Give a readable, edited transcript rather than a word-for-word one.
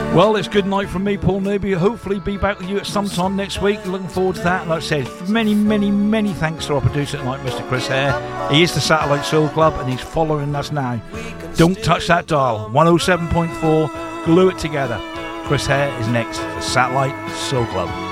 Well, it's good night from me, Paul Newby. Hopefully be back with you at some time next week. Looking forward to that. Like I said, many thanks to our producer tonight, Mr. Chris Hare. He is the Satellite Soul Club and he's following us now. Don't touch that dial. 107.4. Glue it together. Chris Hare is next for Satellite Soul Club.